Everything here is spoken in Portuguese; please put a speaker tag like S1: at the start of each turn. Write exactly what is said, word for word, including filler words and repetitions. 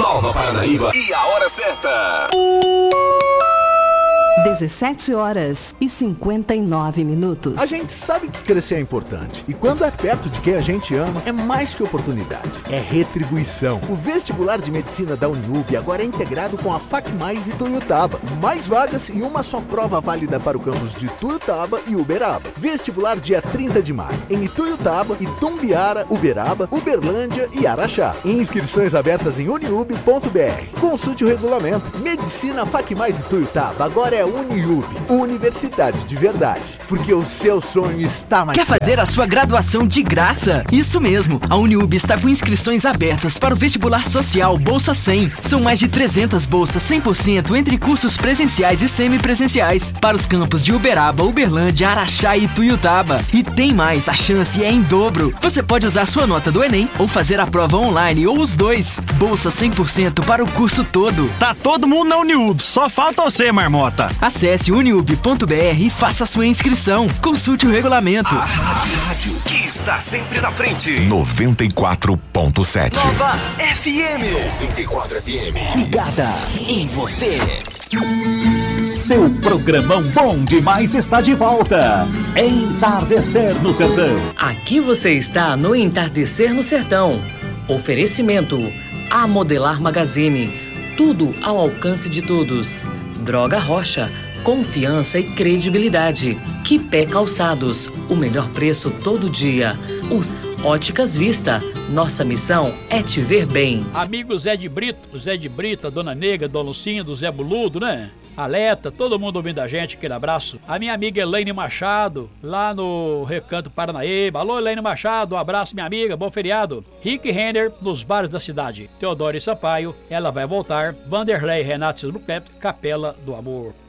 S1: Nova Paranaíba e a hora certa.
S2: dezessete horas e cinquenta e nove minutos.
S3: A gente sabe que crescer é importante. E quando é perto de quem a gente ama, é mais que oportunidade. É retribuição. O vestibular de medicina da Uniub agora é integrado com a FacMais e Tuiutaba. Mais vagas e uma só prova válida para o campus de Tuiutaba e Uberaba. Vestibular dia trinta de maio. Em Ituiutaba, Itumbiara, Uberaba, Uberlândia e Araxá. Inscrições abertas em uniub ponto br. Consulte o regulamento. Medicina FacMais e Tuiutaba agora é Uniub, universidade de verdade, porque o seu sonho está mais
S4: Quer
S3: perto.
S4: fazer a sua graduação de graça? Isso mesmo, a Uniub está com inscrições abertas para o vestibular social Bolsa cem. São mais de trezentas bolsas cem por cento entre cursos presenciais e semipresenciais para os campos de Uberaba, Uberlândia, Araxá e Tuiutaba. E tem mais, a chance é em dobro. Você pode usar sua nota do Enem ou fazer a prova online ou os dois. Bolsa cem por cento para o curso todo.
S5: Tá todo mundo na Uniub, só falta você, marmota.
S4: Acesse uniub ponto br e faça sua inscrição. Consulte o regulamento.
S1: A rádio que está sempre na frente. noventa e quatro ponto sete.
S4: Nova F M.
S1: noventa e quatro F M.
S4: Ligada em você.
S6: Seu programão bom demais está de volta. Entardecer no Sertão.
S7: Aqui você está no Entardecer no Sertão. Oferecimento A Modelar Magazine. Tudo ao alcance de todos. Droga Rocha, confiança e credibilidade. Quipé Calçados, o melhor preço todo dia. Os Óticas Vista, nossa missão é te ver bem.
S8: Amigo Zé de Brito, o Zé de Brito, a Dona Nega, Dona Lucinha, do Zé Buludo, né? Aleta, todo mundo ouvindo a gente, aquele abraço. A minha amiga Elaine Machado, lá no Recanto Paranaíba. Alô, Elaine Machado, um abraço, minha amiga, bom feriado. Rick Renner, nos bares da cidade. Teodoro e Sampaio, ela vai voltar. Vanderlei Renato Silvio Capela do Amor.